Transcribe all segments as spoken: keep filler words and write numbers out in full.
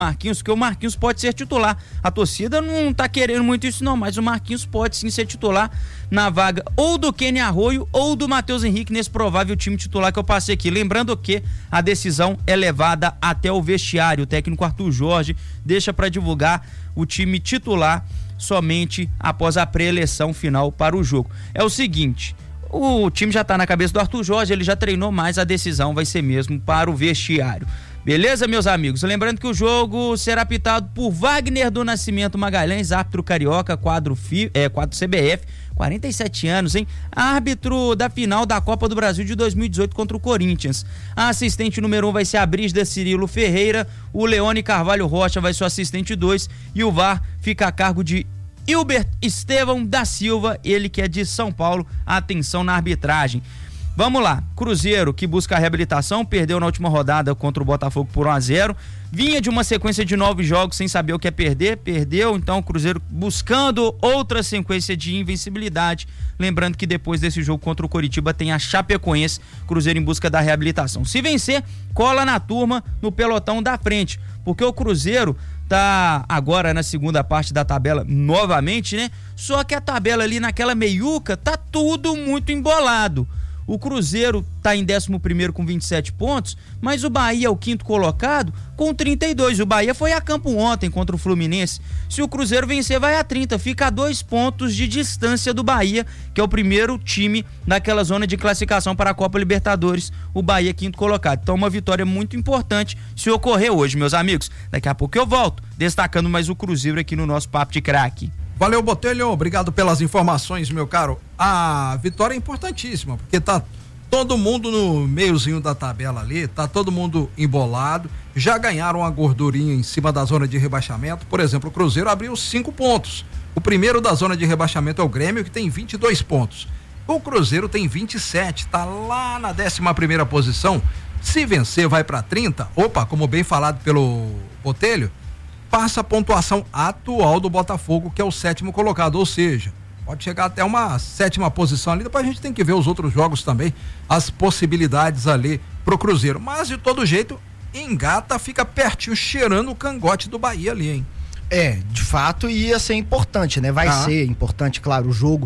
Marquinhos, que o Marquinhos pode ser titular. A torcida não tá querendo muito isso não, mas o Marquinhos pode sim ser titular na vaga ou do Kenny Arroio ou do Matheus Henrique nesse provável time titular que eu passei aqui. Lembrando que a decisão é levada até o vestiário. O técnico Arthur Jorge deixa para divulgar o time titular somente após a pré-eleição final para o jogo. É o seguinte, o time já tá na cabeça do Arthur Jorge, ele já treinou, mas a decisão vai ser mesmo para o vestiário. Beleza, meus amigos? Lembrando que o jogo será pitado por Wagner do Nascimento Magalhães, árbitro carioca, quadro, F I, é, quadro C B F, quarenta e sete anos, hein? Árbitro da final da Copa do Brasil de dois mil e dezoito contra o Corinthians. A assistente número um vai ser a Brígida Cirilo Ferreira, o Leone Carvalho Rocha vai ser o assistente dois e o V A R fica a cargo de Hilbert Estevão da Silva, ele que é de São Paulo. Atenção na arbitragem. Vamos lá, Cruzeiro, que busca a reabilitação, perdeu na última rodada contra o Botafogo por um a zero, vinha de uma sequência de nove jogos sem saber o que é perder, perdeu, então o Cruzeiro buscando outra sequência de invencibilidade, lembrando que depois desse jogo contra o Coritiba tem a Chapecoense, Cruzeiro em busca da reabilitação. Se vencer, cola na turma no pelotão da frente, porque o Cruzeiro tá agora na segunda parte da tabela novamente, né? Só que a tabela ali naquela meiuca tá tudo muito embolado. O Cruzeiro está em décimo primeiro com vinte e sete pontos, mas o Bahia é o quinto colocado com trinta e dois. O Bahia foi a campo ontem contra o Fluminense. Se o Cruzeiro vencer, vai a trinta. Fica a dois pontos de distância do Bahia, que é o primeiro time daquela zona de classificação para a Copa Libertadores. O Bahia é quinto colocado. Então, uma vitória muito importante se ocorrer hoje, meus amigos. Daqui a pouco eu volto, destacando mais o Cruzeiro aqui no nosso Papo de Craque. Valeu, Botelho, obrigado pelas informações, meu caro. A vitória é importantíssima, porque tá todo mundo no meiozinho da tabela ali, tá todo mundo embolado, já ganharam uma gordurinha em cima da zona de rebaixamento. Por exemplo, o Cruzeiro abriu cinco pontos. O primeiro da zona de rebaixamento é o Grêmio, que tem vinte e dois pontos. O Cruzeiro tem vinte e sete, tá lá na décima primeira posição. Se vencer, vai para trinta. Opa, como bem falado pelo Botelho, passa a pontuação atual do Botafogo, que é o sétimo colocado, ou seja, pode chegar até uma sétima posição ali, depois a gente tem que ver os outros jogos também, as possibilidades ali pro Cruzeiro, mas de todo jeito, engata, fica pertinho, cheirando o cangote do Bahia ali, hein? É, de fato ia ser importante, né? Vai ah. ser importante, claro, o jogo.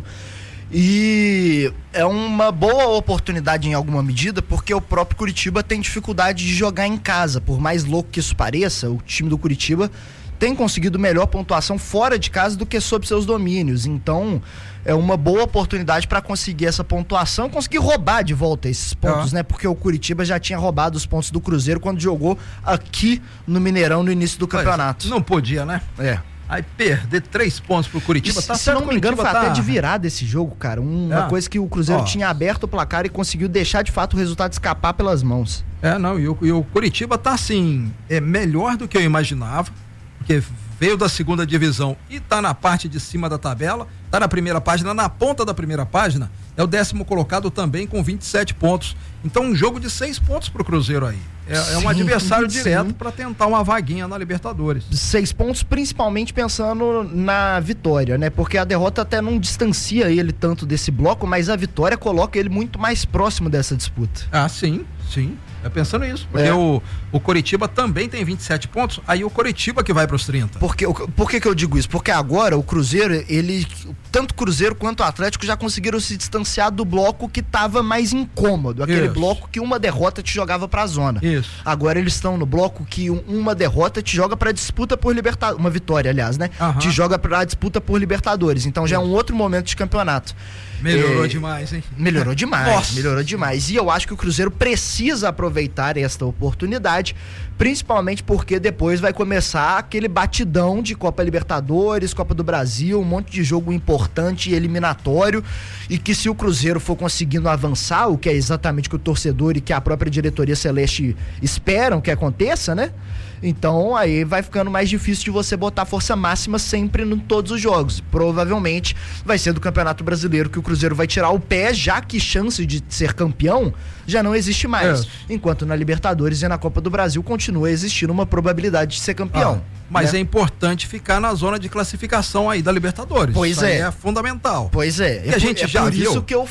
E é uma boa oportunidade em alguma medida, porque o próprio Curitiba tem dificuldade de jogar em casa. Por mais louco que isso pareça, o time do Curitiba tem conseguido melhor pontuação fora de casa do que sob seus domínios. Então é uma boa oportunidade para conseguir essa pontuação, conseguir roubar de volta esses pontos, ah. né? Porque o Curitiba já tinha roubado os pontos do Cruzeiro quando jogou aqui no Mineirão no início do campeonato. Não podia, né? É. Aí perder três pontos pro Curitiba, e, tá se não me engano, foi tá... até de virar desse jogo, cara. Um, é. Uma coisa que o Cruzeiro Ó. tinha aberto o placar e conseguiu deixar de fato o resultado escapar pelas mãos. É, não, e o, e o Curitiba tá assim, é melhor do que eu imaginava, porque veio da segunda divisão e tá na parte de cima da tabela, tá na primeira página, na ponta da primeira página, é o décimo colocado também com vinte e sete pontos. Então um jogo de seis pontos pro Cruzeiro aí. É, sim, é um adversário sim. direto para tentar uma vaguinha na Libertadores. Seis pontos, principalmente pensando na vitória, né? Porque a derrota até não distancia ele tanto desse bloco, mas a vitória coloca ele muito mais próximo dessa disputa. Ah, sim, sim. É pensando nisso, porque é. o, o Coritiba também tem vinte e sete pontos, aí o Coritiba que vai para os trinta. Porque, por que que eu digo isso? Porque agora o Cruzeiro, ele, tanto o Cruzeiro quanto o Atlético já conseguiram se distanciar do bloco que estava mais incômodo, aquele isso. bloco que uma derrota te jogava para a zona. Isso. Agora eles estão no bloco que uma derrota te joga para disputa por Libertadores, uma vitória, aliás, né? Uhum. Te joga para disputa por Libertadores. Então já é um outro momento de campeonato. Melhorou é, demais, hein? Melhorou demais, Nossa. melhorou demais. E eu acho que o Cruzeiro precisa aproveitar esta oportunidade, principalmente porque depois vai começar aquele batidão de Copa Libertadores, Copa do Brasil, um monte de jogo importante e eliminatório, e que se o Cruzeiro for conseguindo avançar, o que é exatamente o que o torcedor e que a própria diretoria celeste esperam que aconteça, né? Então aí vai ficando mais difícil de você botar força máxima sempre em todos os jogos. Provavelmente vai ser do Campeonato Brasileiro que o Cruzeiro vai tirar o pé, já que chance de ser campeão já não existe mais. É. Enquanto na Libertadores e na Copa do Brasil continua existindo uma probabilidade de ser campeão. Ah, mas né? É importante ficar na zona de classificação aí da Libertadores. Pois isso é. Aí é fundamental. Pois é. E a gente é já por viu. isso que eu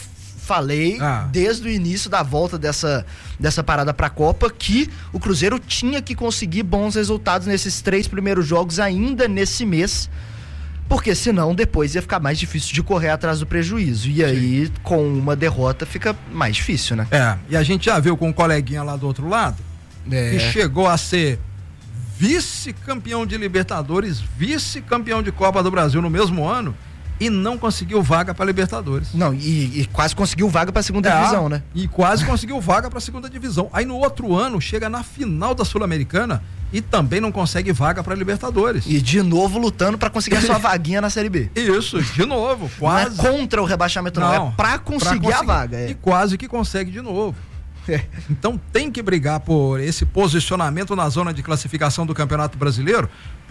falei ah. desde o início da volta dessa, dessa parada pra Copa que o Cruzeiro tinha que conseguir bons resultados nesses três primeiros jogos ainda nesse mês, porque senão depois ia ficar mais difícil de correr atrás do prejuízo. E aí, Sim. com uma derrota, fica mais difícil, né? É, e a gente já viu com um coleguinha lá do outro lado, é. que chegou a ser vice-campeão de Libertadores, vice-campeão de Copa do Brasil no mesmo ano e não conseguiu vaga para Libertadores. Não, e, e quase conseguiu vaga para segunda é, divisão, né? E quase conseguiu vaga para segunda divisão. Aí no outro ano chega na final da Sul-Americana e também não consegue vaga para Libertadores. E de novo lutando para conseguir a sua vaguinha na Série B. Isso, de novo, quase. Não é contra o rebaixamento, não, não é para conseguir, conseguir a vaga. É. E quase que consegue de novo. É. Então tem que brigar por esse posicionamento na zona de classificação do Campeonato Brasileiro,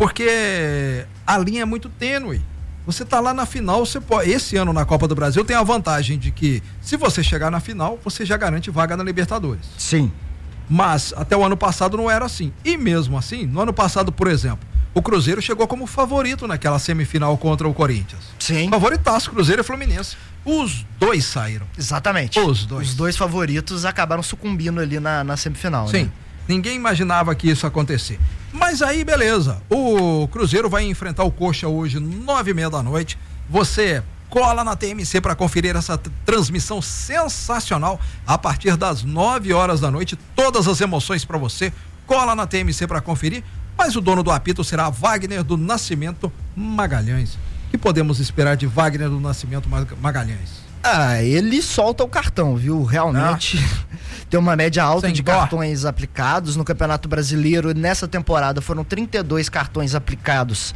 porque a linha é muito tênue. Você tá lá na final, você pode, esse ano na Copa do Brasil tem a vantagem de que se você chegar na final, você já garante vaga na Libertadores. Sim. Mas até o ano passado não era assim. E mesmo assim, no ano passado, por exemplo, o Cruzeiro chegou como favorito naquela semifinal contra o Corinthians. Sim. Favoritaço, Cruzeiro e Fluminense. Os dois saíram. Exatamente. Os dois. Os dois favoritos acabaram sucumbindo ali na, na semifinal. Sim. Né? Ninguém imaginava que isso ia acontecer. Mas aí, beleza. O Cruzeiro vai enfrentar o Coxa hoje, nove e meia da noite. Você cola na T M C para conferir essa t- transmissão sensacional a partir das nove horas da noite. Todas as emoções para você. Cola na T M C para conferir. Mas o dono do apito será Wagner do Nascimento Magalhães. O que podemos esperar de Wagner do Nascimento Magalhães? Ah, ele solta o cartão, viu? Realmente ah. tem uma média alta Sem de dó. cartões aplicados no Campeonato Brasileiro. Nessa temporada foram trinta e dois cartões aplicados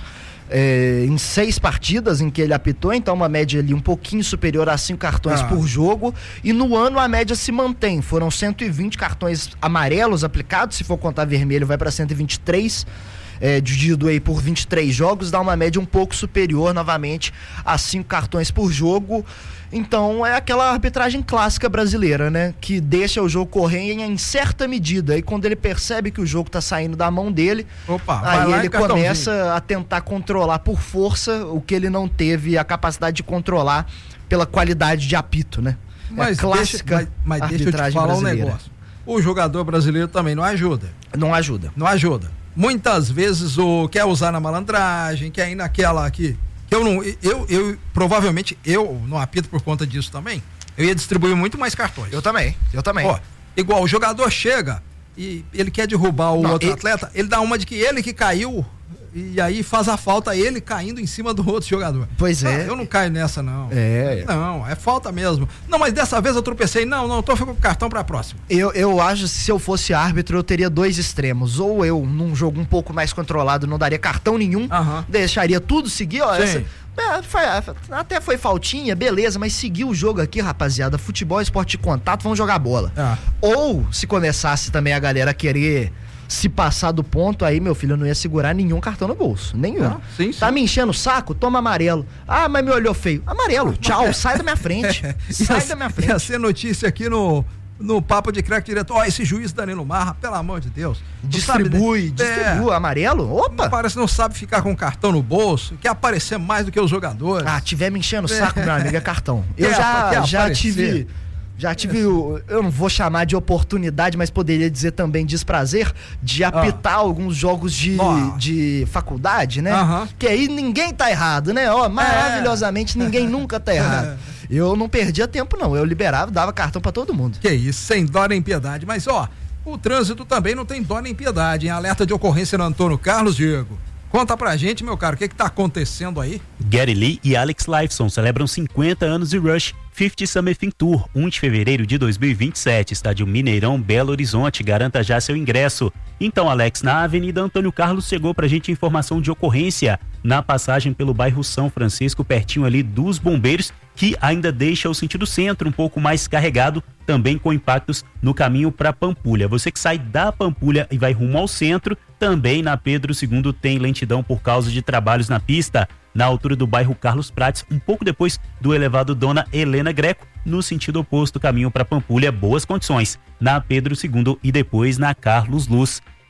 é, em seis partidas em que ele apitou, então uma média ali um pouquinho superior a cinco cartões ah. por jogo. E no ano a média se mantém, foram cento e vinte cartões amarelos aplicados, se for contar vermelho vai para cento e vinte e três. É, dividido aí por vinte e três jogos, dá uma média um pouco superior novamente a cinco cartões por jogo. Então é aquela arbitragem clássica brasileira, né? Que deixa o jogo correr em, em certa medida. E quando ele percebe que o jogo tá saindo da mão dele, Opa, aí ele começa a tentar controlar por força o que ele não teve a capacidade de controlar pela qualidade de apito, né? Mas é clássica deixa, mas, mas deixa eu te falar brasileira. um negócio. O jogador brasileiro também não ajuda. Não ajuda. Não ajuda. Muitas vezes o quer usar na malandragem, quer ir naquela aqui. Que eu não, eu, eu, provavelmente, eu não apito por conta disso também. Eu ia distribuir muito mais cartões. Eu também, eu também. Ó, igual o jogador chega e ele quer derrubar o não, outro ele... atleta, ele dá uma de que ele que caiu e aí faz a falta ele caindo em cima do outro jogador. Pois é. Ah, eu não caio nessa, não. É. Não, é falta mesmo. Não, mas dessa vez eu tropecei. Não, não, tô com o cartão pra próxima. Eu, eu acho que se eu fosse árbitro, eu teria dois extremos. Ou eu, num jogo um pouco mais controlado, não daria cartão nenhum, uh-huh. deixaria tudo seguir, ó. Essa, é, foi, até foi faltinha, beleza, mas seguiu o jogo aqui, rapaziada. Futebol, esporte de contato, vamos jogar bola. Ah. Ou, se começasse também a galera a querer se passar do ponto, aí meu filho não ia segurar nenhum cartão no bolso, nenhum. Ah, sim, sim. Tá me enchendo o saco? Toma amarelo. Ah, mas me olhou feio. Amarelo, tchau, sai da minha frente. Sai da minha frente. Ia ser notícia aqui no, no Papo de Craque direto. Ó, oh, esse juiz Danilo Marra, pelo amor de Deus. Distribui, sabe, distribui. É, amarelo? Opa! Não parece, não sabe ficar com cartão no bolso, quer aparecer mais do que os jogadores. Ah, tiver me enchendo o saco, é. meu amigo, é cartão. Eu quer, já, quer já tive... Já tive, o, eu não vou chamar de oportunidade, mas poderia dizer também desprazer, de apitar ah. alguns jogos de, oh. de faculdade, né? Uh-huh. Que aí ninguém tá errado, né? Ó, maravilhosamente é. ninguém nunca tá errado. Eu não perdia tempo, não. Eu liberava, dava cartão pra todo mundo. Que isso, sem dó nem piedade. Mas, ó, o trânsito também não tem dó nem piedade, hein? Alerta de ocorrência no Antônio Carlos, Diego. Conta pra gente, meu caro, o que que tá acontecendo aí? Gary Lee e Alex Lifeson celebram cinquenta anos de Rush cinquenta Summer Thing Tour, um de fevereiro de dois mil e vinte e sete, estádio Mineirão, Belo Horizonte. Garanta já seu ingresso. Então, Alex, na Avenida Antônio Carlos chegou pra gente informação de ocorrência na passagem pelo bairro São Francisco, pertinho ali dos Bombeiros, que ainda deixa o sentido centro um pouco mais carregado, também com impactos no caminho para Pampulha. Você que sai da Pampulha e vai rumo ao centro, também na Pedro segundo tem lentidão por causa de trabalhos na pista, na altura do bairro Carlos Prates, um pouco depois do elevado Dona Helena Greco, no sentido oposto, caminho para Pampulha, boas condições, na Pedro segundo e depois na Carlos Luz.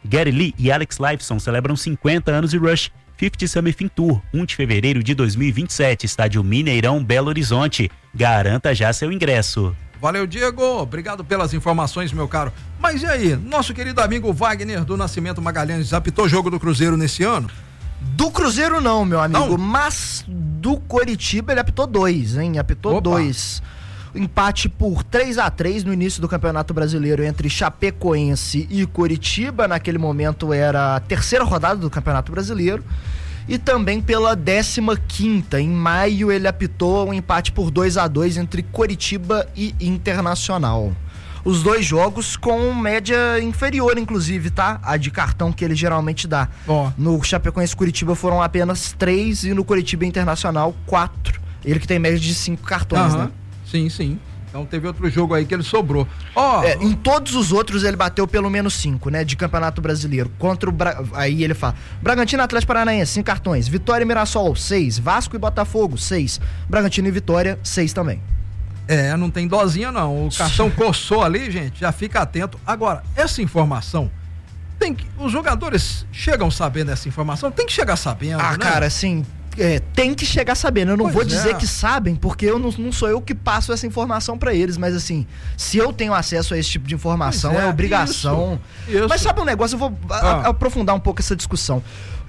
Gary Lee e Alex Lifeson celebram cinquenta anos de Rush cinquenta Summer Fin Tour, um de fevereiro de dois mil e vinte e sete, estádio Mineirão, Belo Horizonte. Garanta já seu ingresso. Valeu, Diego. Obrigado pelas informações, meu caro. Mas e aí, nosso querido amigo Wagner do Nascimento Magalhães apitou o jogo do Cruzeiro nesse ano? Do Cruzeiro não, meu amigo, não. Mas do Coritiba ele apitou dois, hein? Apitou Opa. dois. Empate por três a três no início do Campeonato Brasileiro entre Chapecoense e Coritiba. Naquele momento era a terceira rodada do Campeonato Brasileiro. E também pela décima quinta, em maio, ele apitou um empate por dois a dois entre Coritiba e Internacional. Os dois jogos com média inferior, inclusive, tá? A de cartão que ele geralmente dá. Oh. No Chapecoense e Coritiba foram apenas três e no Coritiba Internacional, quatro. Ele que tem média de cinco cartões, uhum. né? Sim, sim. Então teve outro jogo aí que ele sobrou. Ó, oh, é, em todos os outros ele bateu pelo menos cinco, né? De Campeonato Brasileiro. Contra o Bra... Aí ele fala: Bragantino, Atlético Paranaense, cinco cartões. Vitória e Mirassol, seis. Vasco e Botafogo, seis. Bragantino e Vitória, seis também. É, não tem dozinha não. O cartão coçou ali, gente, já fica atento. Agora, essa informação tem que... Os jogadores chegam sabendo dessa informação? Tem que chegar sabendo, Ah, né? cara, assim... É, tem que chegar sabendo. Eu não pois vou é. dizer que sabem, porque eu não, não sou eu que passo essa informação pra eles, mas assim, se eu tenho acesso a esse tipo de informação, é, é obrigação. Isso, isso. Mas sabe um negócio, eu vou ah. a, aprofundar um pouco essa discussão.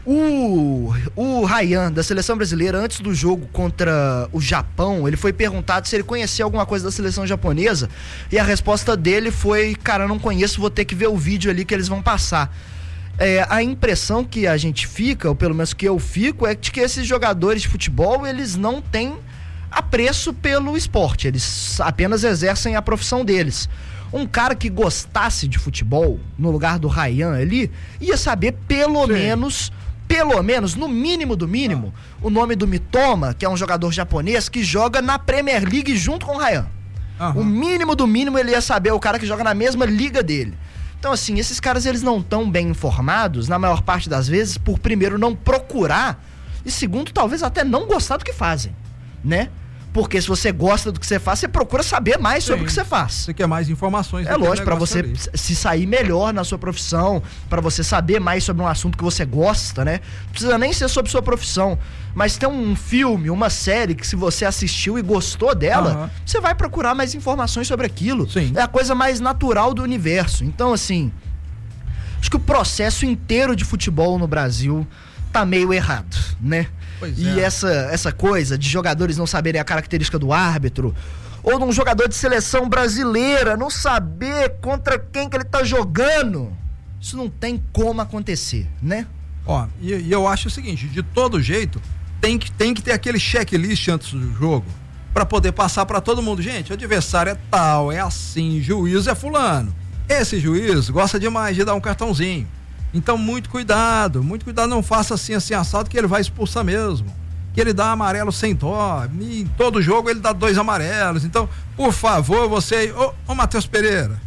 O, o Ryan, da seleção brasileira, antes do jogo contra o Japão, ele foi perguntado se ele conhecia alguma coisa da seleção japonesa, e a resposta dele foi: cara, eu não conheço, vou ter que ver o vídeo ali que eles vão passar. É, a impressão que a gente fica, ou pelo menos que eu fico, é de que esses jogadores de futebol, eles não têm apreço pelo esporte, eles apenas exercem a profissão deles. Um cara que gostasse de futebol, no lugar do Ryan ali, ia saber pelo Sim. menos, pelo menos, no mínimo do mínimo, ah. o nome do Mitoma, que é um jogador japonês que joga na Premier League junto com o Ryan. Uhum. O mínimo do mínimo ele ia saber, o cara que joga na mesma liga dele. Então, assim, esses caras, eles não estão bem informados, na maior parte das vezes, por primeiro não procurar e segundo, talvez até não gostar do que fazem, né? Porque se você gosta do que você faz, você procura saber mais Sim. sobre o que você faz. Você quer mais informações. É lógico, para você ali. se sair melhor na sua profissão, para você saber mais sobre um assunto que você gosta, né? Não precisa nem ser sobre sua profissão, mas tem um filme, uma série que se você assistiu e gostou dela, uhum. você vai procurar mais informações sobre aquilo. Sim. É a coisa mais natural do universo. Então, assim, acho que o processo inteiro de futebol no Brasil tá meio errado, né? Pois e é. essa, essa coisa de jogadores não saberem a característica do árbitro, ou de um jogador de seleção brasileira não saber contra quem que ele tá jogando, isso não tem como acontecer, né? Ó, e, e eu acho o seguinte, de todo jeito, tem que, tem que ter aquele checklist antes do jogo, pra poder passar pra todo mundo. Gente, o adversário é tal, é assim, juiz é fulano. Esse juiz gosta demais de dar um cartãozinho. Então, muito cuidado, muito cuidado, não faça assim, assim, assado, que ele vai expulsar mesmo. Que ele dá amarelo sem dó, em todo jogo ele dá dois amarelos. Então, por favor, você, ô, ô Matheus Pereira,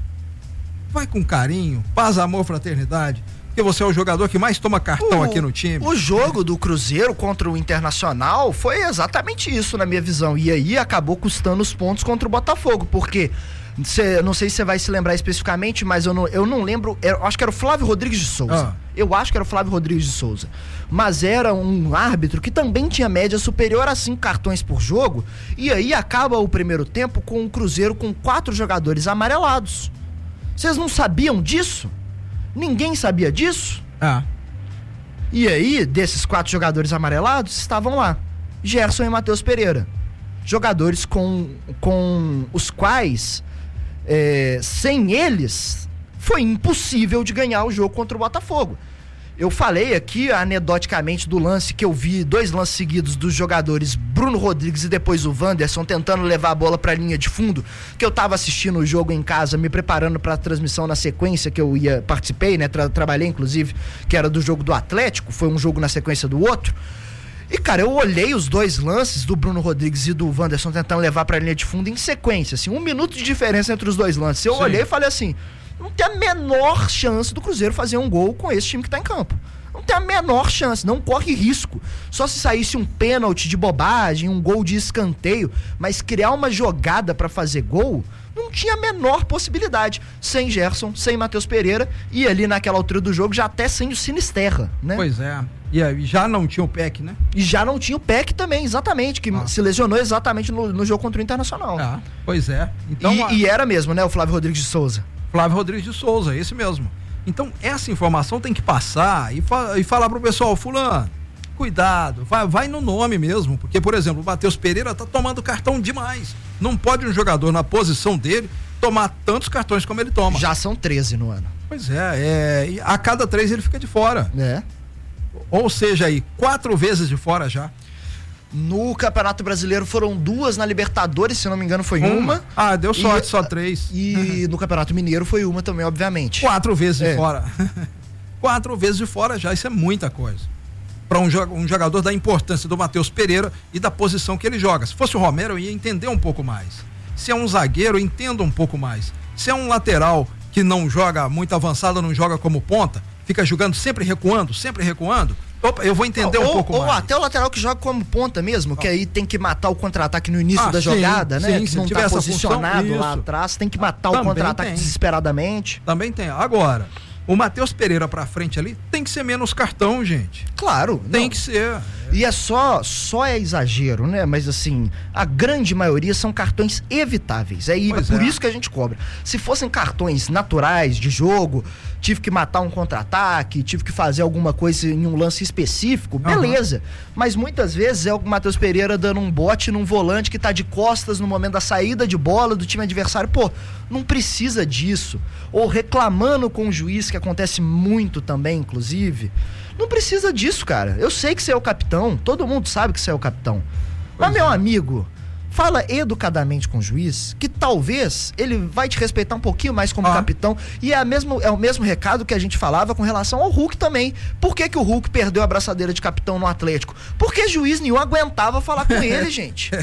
vai com carinho, paz, amor, fraternidade, porque você é o jogador que mais toma cartão o, aqui no time. O jogo do Cruzeiro contra o Internacional foi exatamente isso, na minha visão, e aí acabou custando os pontos contra o Botafogo, porque... Cê, não sei se você vai se lembrar especificamente, mas eu não, eu não lembro, eu acho que era o Flávio Rodrigues de Souza. Ah. Eu acho que era o Flávio Rodrigues de Souza. Mas era um árbitro que também tinha média superior a cinco cartões por jogo. E aí acaba o primeiro tempo com o Cruzeiro com quatro jogadores amarelados. Vocês não sabiam disso? Ninguém sabia disso? Ah. E aí, desses quatro jogadores amarelados, estavam lá Gerson e Matheus Pereira. Jogadores com, com os quais... É, sem eles foi impossível de ganhar o jogo contra o Botafogo. Eu falei aqui anedoticamente do lance que eu vi, dois lances seguidos dos jogadores Bruno Rodrigues e depois o Wanderson tentando levar a bola pra linha de fundo, que eu tava assistindo o jogo em casa, me preparando pra transmissão na sequência que eu ia, participei, né, tra- trabalhei inclusive, que era do jogo do Atlético, foi um jogo na sequência do outro. E, cara, eu olhei os dois lances do Bruno Rodrigues e do Wanderson tentando levar pra linha de fundo em sequência, assim, um minuto de diferença entre os dois lances. Eu Sim. olhei e falei assim, não tem a menor chance do Cruzeiro fazer um gol com esse time que tá em campo. Não tem a menor chance, não corre risco. Só se saísse um pênalti de bobagem, um gol de escanteio, mas criar uma jogada pra fazer gol, não tinha a menor possibilidade. Sem Gerson, sem Matheus Pereira e ali naquela altura do jogo já até sem o Sinisterra, né? Pois é. E aí, já não tinha o P E C, né? E já não tinha o P E C também, exatamente, que ah. se lesionou exatamente no, no jogo contra o Internacional. Ah, pois é. Então, e, a... e era mesmo, né, o Flávio Rodrigues de Souza. Flávio Rodrigues de Souza, esse mesmo. Então, essa informação tem que passar e, fa e falar pro pessoal, fulano, cuidado, vai, vai no nome mesmo, porque, por exemplo, o Matheus Pereira tá tomando cartão demais. Não pode um jogador na posição dele tomar tantos cartões como ele toma. Já são treze no ano. Pois é, é a cada três ele fica de fora. É. Ou seja, aí, quatro vezes de fora já. No Campeonato Brasileiro foram duas, na Libertadores, se não me engano, foi uma. uma. Ah, deu sorte, e, só três. E no Campeonato Mineiro foi uma também, obviamente. Quatro vezes é. de fora. Quatro vezes de fora já, isso é muita coisa. Para um, um jogador da importância do Matheus Pereira e da posição que ele joga. Se fosse o Romero, eu ia entender um pouco mais. Se é um zagueiro, eu entendo um pouco mais. Se é um lateral que não joga muito avançado, não joga como ponta, fica jogando sempre recuando, sempre recuando, opa, eu vou entender ou, um pouco ou mais. Ou até o lateral que joga como ponta mesmo, que aí tem que matar o contra-ataque no início ah, da sim, jogada, né? Sim, que não tá posicionado função, lá atrás, tem que matar Também o contra-ataque tem. desesperadamente. Também tem. Agora, o Matheus Pereira pra frente ali tem que ser menos cartão, gente. Claro. Tem não. que ser. E é só, só é exagero, né? Mas assim, a grande maioria são cartões evitáveis. É Pois por é. isso que a gente cobra. Se fossem cartões naturais de jogo, tive que matar um contra-ataque, tive que fazer alguma coisa em um lance específico, beleza. Uhum. Mas muitas vezes é o Matheus Pereira dando um bote num volante que tá de costas no momento da saída de bola do time adversário. Pô, não precisa disso. Ou reclamando com o juiz, que acontece muito também, inclusive. Não precisa disso, cara. Eu sei que você é o capitão, todo mundo sabe que você é o capitão. Pois Mas, meu é. amigo, fala educadamente com o juiz, que talvez ele vai te respeitar um pouquinho mais como Ah. capitão. E é, a mesmo, é o mesmo recado que a gente falava com relação ao Hulk também. Por que que o Hulk perdeu a abraçadeira de capitão no Atlético? Porque juiz nenhum aguentava falar com ele, gente.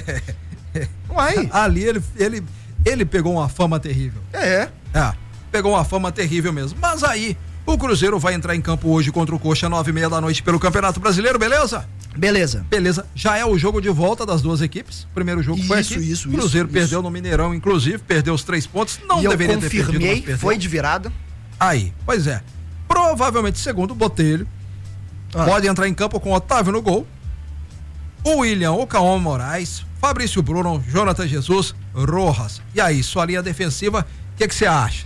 Uai. Ali ele, ele, ele pegou uma fama terrível. É. É, pegou uma fama terrível mesmo. Mas aí, o Cruzeiro vai entrar em campo hoje contra o Coxa, nove e meia da noite, pelo Campeonato Brasileiro, beleza? Beleza. Beleza. Já é o jogo de volta das duas equipes. O primeiro jogo foi Isso, aqui. isso, O Cruzeiro isso, perdeu isso. no Mineirão, inclusive, perdeu os três pontos. Não E eu deveria ter perdido, mas confirmei, perdeu. foi de virada. Aí, pois é. Provavelmente, segundo o Botelho, Ah. pode entrar em campo com Otávio no gol, o William, o Cauã Moraes, Fabrício Bruno, Jonathan Jesus, Rojas. E aí, sua linha defensiva, o que que você acha?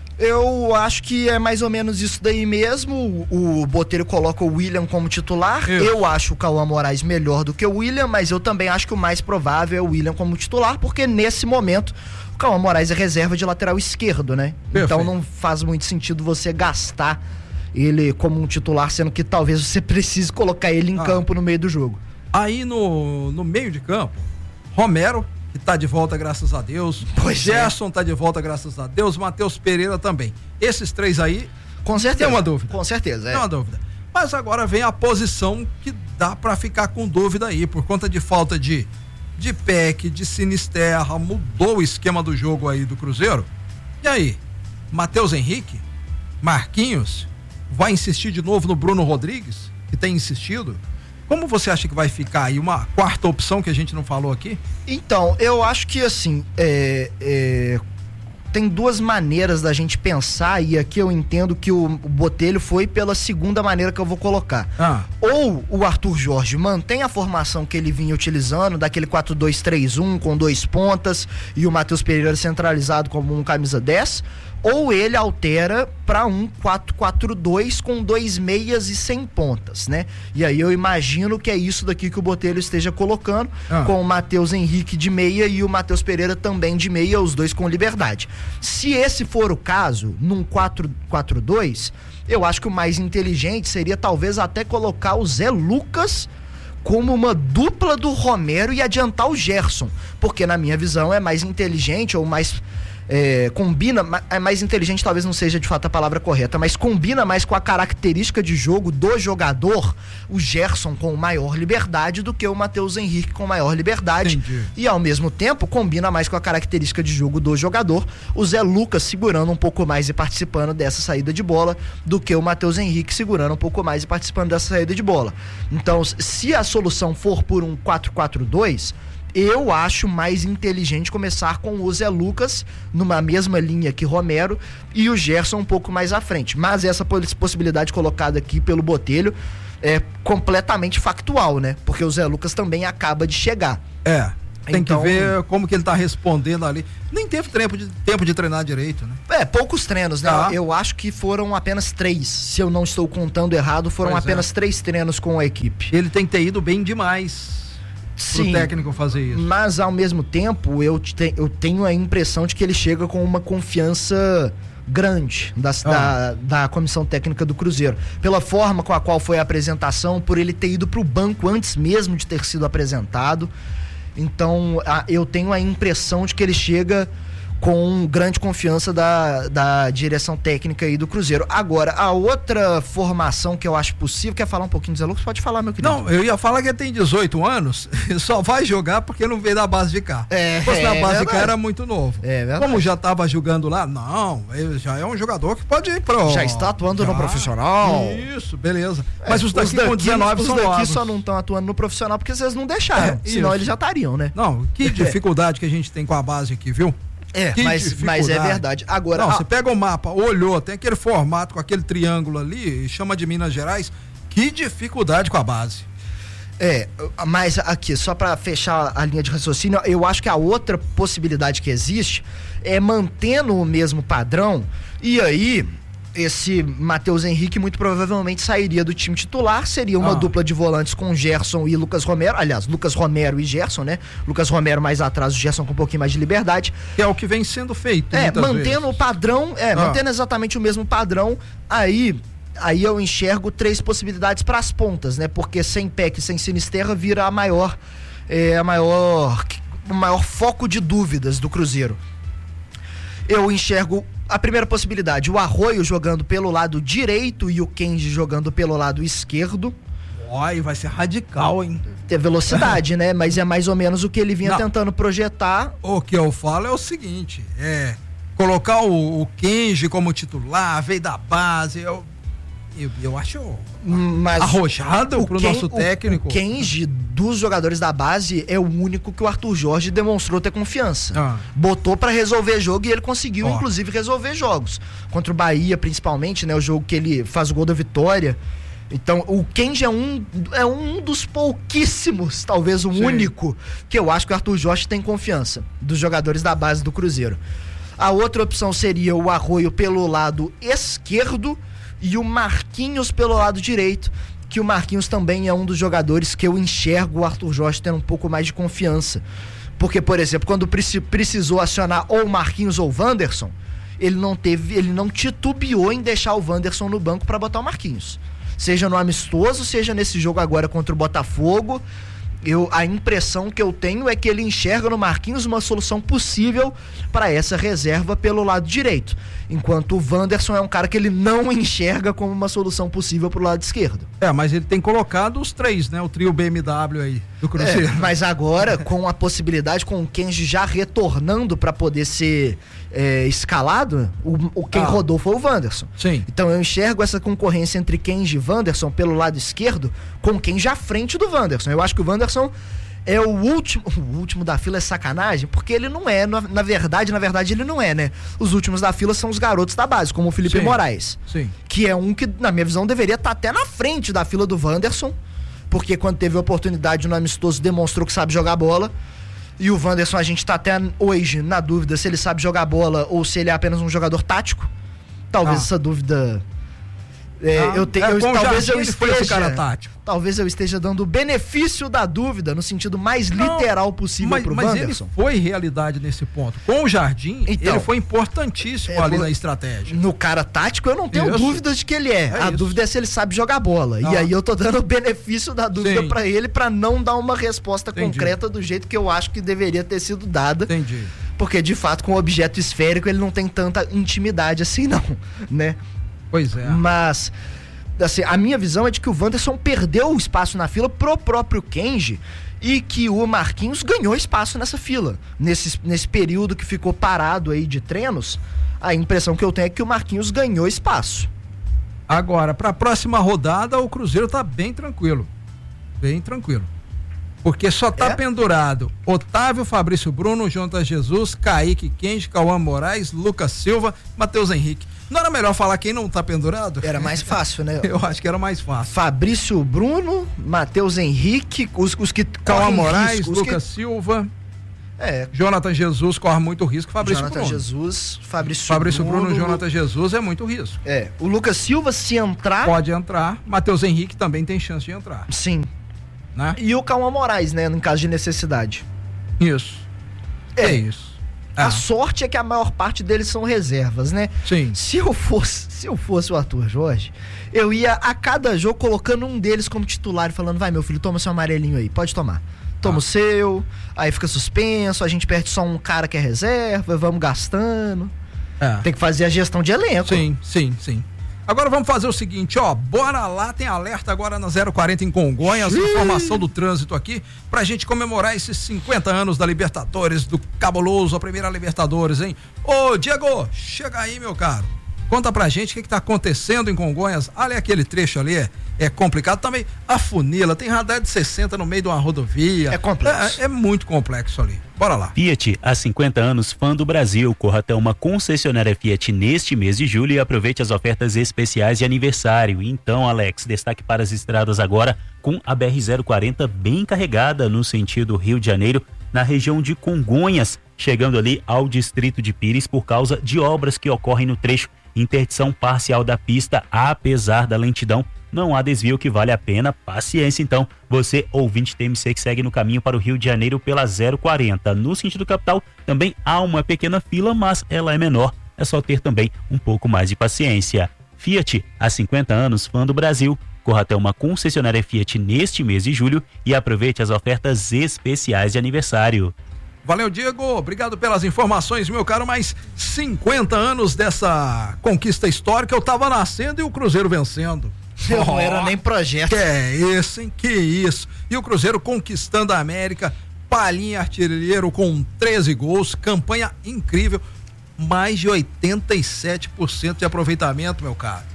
Eu acho que é mais ou menos isso daí mesmo. O, o Botelho coloca o William como titular. Isso. Eu acho o Cauã Moraes melhor do que o William, mas eu também acho que o mais provável é o William como titular, porque nesse momento o Cauã Moraes é reserva de lateral esquerdo, né? Perfeito. Então não faz muito sentido você gastar ele como um titular, sendo que talvez você precise colocar ele em Ah. campo no meio do jogo. Aí no, no meio de campo, Romero, que tá de volta, graças a Deus. Pois é. Gerson tá de volta, graças a Deus. Matheus Pereira também. Esses três aí, Com certeza. Tem uma dúvida. Com certeza, é. não há dúvida. Mas agora vem a posição que dá pra ficar com dúvida aí, por conta de falta de, de P E C, de Sinisterra, mudou o esquema do jogo aí do Cruzeiro. E aí, Matheus Henrique, Marquinhos, vai insistir de novo no Bruno Rodrigues, que tem insistido? Como você acha que vai ficar aí? Uma quarta opção que a gente não falou aqui? Então, eu acho que assim, é, é, tem duas maneiras da gente pensar, e aqui eu entendo que o, o Botelho foi pela segunda maneira que eu vou colocar. Ah. Ou o Arthur Jorge mantém a formação que ele vinha utilizando, daquele quatro dois três um com dois pontas e o Matheus Pereira centralizado como um camisa dez, ou ele altera para um quatro quatro dois com dois meias e sem pontas, né? E aí eu imagino que é isso daqui que o Botelho esteja colocando, Ah. com o Matheus Henrique de meia e o Matheus Pereira também de meia, os dois com liberdade. Se esse for o caso, num quatro quatro dois, eu acho que o mais inteligente seria talvez até colocar o Zé Lucas como uma dupla do Romero e adiantar o Gerson, porque na minha visão é mais inteligente ou mais é, combina, é mais inteligente, talvez não seja de fato a palavra correta, mas combina mais com a característica de jogo do jogador, o Gerson com maior liberdade do que o Matheus Henrique com maior liberdade. Entendi. E ao mesmo tempo combina mais com a característica de jogo do jogador, o Zé Lucas segurando um pouco mais e participando dessa saída de bola do que o Matheus Henrique segurando um pouco mais e participando dessa saída de bola. Então, se a solução for por um quatro quatro dois, eu acho mais inteligente começar com o Zé Lucas numa mesma linha que Romero e o Gerson um pouco mais à frente. Mas essa possibilidade colocada aqui pelo Botelho é completamente factual, né? Porque o Zé Lucas também acaba de chegar. É. Tem então, que ver como que ele tá respondendo ali. Nem teve tempo de, tempo de treinar direito, né? É, poucos treinos, né? Ah. Eu acho que foram apenas três. Se eu não estou contando errado, foram Pois apenas é. três treinos com a equipe. Ele tem que ter ido bem demais Sim, pro técnico fazer isso. mas ao mesmo tempo eu, te, eu tenho a impressão de que ele chega com uma confiança grande da, Ah. da, da comissão técnica do Cruzeiro. Pela forma com a qual foi a apresentação, por ele ter ido pro banco antes mesmo de ter sido apresentado. Então, a, eu tenho a impressão de que ele chega com grande confiança da, da direção técnica aí do Cruzeiro. Agora, a outra formação que eu acho possível, quer falar um pouquinho do Zé Lucas? Pode falar, meu querido. Não, eu ia falar que ele tem dezoito anos, só vai jogar porque não veio da base de cá. É, Se fosse na é base de verdade. cá era muito novo. É verdade. Como já tava jogando lá, não, ele já é um jogador que pode ir pro... Já está atuando Já. no profissional. Isso, beleza. É, Mas os daqui, com dezenove os são daqui novos. só não estão atuando no profissional porque vocês não deixaram. É, senão isso. eles já estariam, né? Não, que dificuldade que a gente tem com a base aqui, viu? É, Que mas, mas é dificuldade. verdade. Agora, Não, a- você pega o mapa, olhou, tem aquele formato com aquele triângulo ali, chama de Minas Gerais, que dificuldade com a base. é, mas aqui, só pra fechar a linha de raciocínio, eu acho que a outra possibilidade que existe é mantendo o mesmo padrão, e aí esse Matheus Henrique muito provavelmente sairia do time titular, seria uma Ah. dupla de volantes com Gerson e Lucas Romero, aliás, Lucas Romero e Gerson, né? Lucas Romero mais atrás, o Gerson com um pouquinho mais de liberdade. Que é o que vem sendo feito. É, muitas mantendo vezes. o padrão, é, Ah. mantendo exatamente o mesmo padrão, aí aí eu enxergo três possibilidades para as pontas, né? Porque sem Peck e sem Sinisterra vira a maior é, a maior o maior foco de dúvidas do Cruzeiro. Eu enxergo a primeira possibilidade, o Arroio jogando pelo lado direito e o Kenji jogando pelo lado esquerdo. Olha, vai ser radical, hein? Ter velocidade, né? Mas é mais ou menos o que ele vinha Não. tentando projetar. O que eu falo é o seguinte, é colocar o, o Kenji como titular, veio da base, eu, eu, eu acho Mas arrojado pro Ken- nosso técnico. O Kenji, dos jogadores da base, é o único que o Arthur Jorge demonstrou ter confiança. Ah. Botou pra resolver jogo e ele conseguiu, Ó. inclusive, resolver jogos. Contra o Bahia, principalmente, né? O jogo que ele faz o gol da vitória. Então, o Kenji é um, é um dos pouquíssimos, talvez o Sim. único, que eu acho que o Arthur Jorge tem confiança, dos jogadores da base do Cruzeiro. A outra opção seria o Arroio pelo lado esquerdo e o Marquinhos pelo lado direito, que o Marquinhos também é um dos jogadores que eu enxergo o Arthur Jorge tendo um pouco mais de confiança. Porque, por exemplo, quando preci- precisou acionar ou o Marquinhos ou o Wanderson, ele não teve, ele não titubeou em deixar o Wanderson no banco para botar o Marquinhos. Seja no amistoso, seja nesse jogo agora contra o Botafogo, eu, a impressão que eu tenho é que ele enxerga no Marquinhos uma solução possível para essa reserva pelo lado direito, enquanto o Wanderson é um cara que ele não enxerga como uma solução possível pro lado esquerdo. É, mas ele tem colocado os três, né? O trio B M W aí do Cruzeiro. É, mas agora, com a possibilidade, com o Kenji já retornando para poder ser é, escalado, o, o quem Ah. rodou foi o Wanderson. Sim. Então eu enxergo essa concorrência entre Kenji e Wanderson pelo lado esquerdo, com Kenji à frente do Wanderson. Eu acho que o Wanderson é o último. O último da fila é sacanagem, porque ele não é, na, na verdade, na verdade, ele não é, né? Os últimos da fila são os garotos da base, como o Felipe Sim. Moraes. Sim. Que é um que, na minha visão, deveria estar até na frente da fila do Wanderson, porque quando teve a oportunidade no amistoso demonstrou que sabe jogar bola. E o Wanderson, a gente tá até hoje na dúvida se ele sabe jogar bola ou se ele é apenas um jogador tático. Talvez Ah. essa dúvida. É, Ah, eu te, é, eu, com o talvez Jardim eu ele foi esse esteja. cara tático. Talvez eu esteja dando o benefício da dúvida no sentido mais Não, literal possível mas, pro mas ele Wanderson. foi realidade nesse ponto. Com o Jardim, Então, ele foi importantíssimo é, ali vou- na estratégia. No cara tático, eu não tenho Isso. dúvidas de que ele é. É a isso. dúvida é se ele sabe jogar bola. E Ah. aí eu tô dando o benefício da dúvida Sim. pra ele pra não dar uma resposta Entendi. concreta do jeito que eu acho que deveria ter sido dada. Entendi. Porque, de fato, com o objeto esférico, ele não tem tanta intimidade assim, não, né? Pois é. Mas, assim, a minha visão é de que o Wanderson perdeu o espaço na fila pro próprio Kenji e que o Marquinhos ganhou espaço nessa fila. Nesse, nesse período que ficou parado aí de treinos, a impressão que eu tenho é que o Marquinhos ganhou espaço. Agora, para a próxima rodada, o Cruzeiro tá bem tranquilo. Bem tranquilo. Porque só tá É? pendurado Otávio, Fabrício Bruno, Jonathan Jesus, Kaique, Kenji, Cauã Moraes, Lucas Silva, Matheus Henrique. Não era melhor falar quem não tá pendurado? Era mais fácil, né? Eu acho que era mais fácil. Fabrício Bruno, Matheus Henrique, os, os que Cauã correm Moraes, risco, os Lucas que... Silva, É, Jonathan Jesus corre muito risco, Fabrício Jonathan Bruno. Jesus, Fabrício, Fabrício Bruno, Bruno, Jonathan Jesus é muito risco. É, o Lucas Silva, se entrar, Pode entrar, Matheus Henrique também tem chance de entrar, sim. né? E o Cauã Moraes, né, em caso de necessidade. Isso. É, É isso. A Ah, sorte é que a maior parte deles são reservas, né? sim. Se eu fosse, se eu fosse o Arthur Jorge, eu ia a cada jogo colocando um deles como titular e falando: vai, meu filho, toma seu amarelinho aí, pode tomar. Toma Ah. o seu, aí fica suspenso, a gente perde só um cara que é reserva, vamos gastando. É. Tem que fazer a gestão de elenco. Sim, sim, sim. Agora vamos fazer o seguinte, ó, bora lá, tem alerta agora na zero quarenta em Congonhas, informação do trânsito aqui, pra gente comemorar esses cinquenta anos da Libertadores, do cabuloso, a primeira Libertadores, hein? Ô, Diego, chega aí, meu caro. Conta pra gente o que que tá acontecendo em Congonhas. Olha aquele trecho ali, é, é complicado também. A funila, tem radar de sessenta no meio de uma rodovia. É complexo. É, é muito complexo ali. Bora lá. Fiat, há cinquenta anos, fã do Brasil. Corra até uma concessionária Fiat neste mês de julho e aproveite as ofertas especiais de aniversário. Então, Alex, destaque para as estradas agora com a B R zero quarenta bem carregada no sentido Rio de Janeiro, na região de Congonhas, chegando ali ao distrito de Pires por causa de obras que ocorrem no trecho. Interdição parcial da pista, apesar da lentidão, não há desvio que vale a pena. Paciência, então, você, ouvinte T M C, que segue no caminho para o Rio de Janeiro pela zero quarenta. No sentido capital, também há uma pequena fila, mas ela é menor. É só ter também um pouco mais de paciência. Fiat, há cinquenta anos, fã do Brasil. Corra até uma concessionária Fiat neste mês de julho e aproveite as ofertas especiais de aniversário. Valeu, Diego, obrigado pelas informações, meu caro, mais cinquenta anos dessa conquista histórica, eu tava nascendo e o Cruzeiro vencendo. Não era nem projeto. Que é isso, hein? Que isso. E o Cruzeiro conquistando a América, Palhinha artilheiro com treze gols, campanha incrível, mais de oitenta e sete por cento de aproveitamento, meu caro.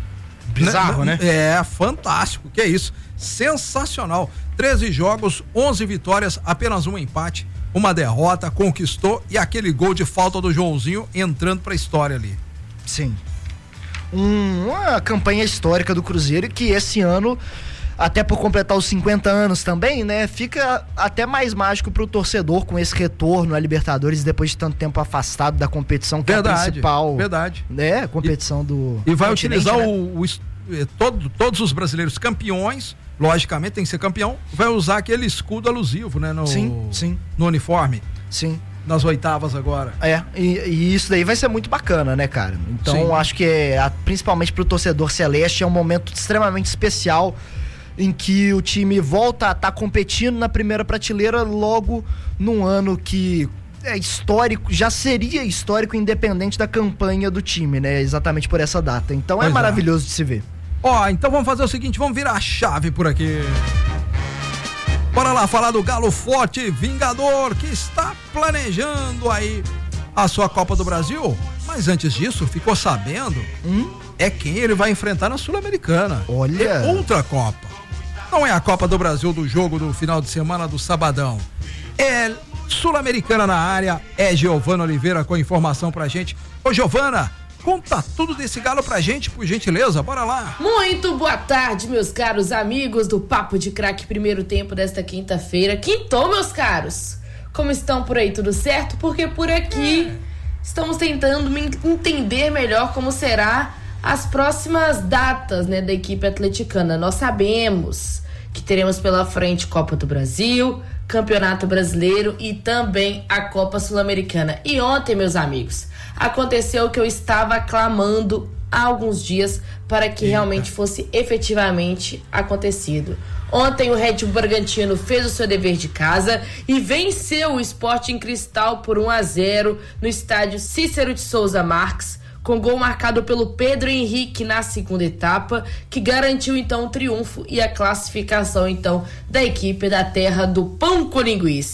Bizarro, né? É, fantástico, que é isso. Sensacional. treze jogos, onze vitórias, apenas um empate, uma derrota, conquistou e aquele gol de falta do Joãozinho entrando pra história ali. Sim. Um, uma campanha histórica do Cruzeiro que esse ano, até por completar os cinquenta anos também, né, fica até mais mágico pro torcedor com esse retorno à Libertadores depois de tanto tempo afastado da competição que Verdade, é a principal, verdade. né, competição e, do E vai continente, utilizar né? o, o todo, todos os brasileiros campeões, logicamente tem que ser campeão, vai usar aquele escudo alusivo, né, no, Sim, sim. no uniforme, Sim. nas oitavas agora. É, e, e isso daí vai ser muito bacana, né, cara? Então, Sim. acho que é, a- principalmente pro torcedor celeste, é um momento extremamente especial em que o time volta a estar competindo na primeira prateleira logo num ano que é histórico, já seria histórico independente da campanha do time, né? Exatamente por essa data. Então Pois é é. maravilhoso de se ver. Ó, então vamos fazer o seguinte, vamos virar a chave por aqui. Bora lá falar do Galo Forte Vingador, que está planejando aí a sua Copa do Brasil. Mas antes disso, ficou sabendo? Hum? É quem ele vai enfrentar na Sul-Americana. Olha. É outra Copa. Não é a Copa do Brasil do jogo do final de semana do sabadão. É Sul-Americana na área. É Giovana Oliveira com informação pra gente. Ô, Giovana, conta tudo desse Galo pra gente, por gentileza. Bora lá. Muito boa tarde, meus caros amigos do Papo de Craque primeiro tempo desta quinta-feira. Quintou, meus caros! Como estão por aí, tudo certo? Porque por aqui estamos tentando me entender melhor como será as próximas datas, né, da equipe atleticana. Nós sabemos que teremos pela frente Copa do Brasil, Campeonato Brasileiro e também a Copa Sul-Americana. E ontem, meus amigos, aconteceu o que eu estava clamando há alguns dias para que realmente fosse efetivamente acontecido. Ontem o Red Bull Bragantino fez o seu dever de casa e venceu o Sporting Cristal por um a zero no estádio Cícero de Souza Marques, com gol marcado pelo Pedro Henrique na segunda etapa, que garantiu então o triunfo e a classificação então da equipe da terra do pão com linguiça.